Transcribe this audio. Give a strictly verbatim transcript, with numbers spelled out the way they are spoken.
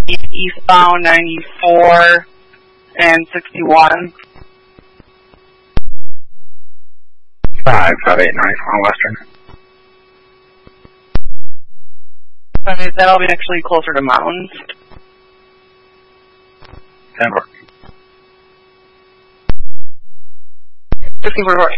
eastbound ninety-four and sixty-one. Five, five, eight, ninety-four Western. I mean, that'll be actually closer to Mountains. That works. fifteen forty-four.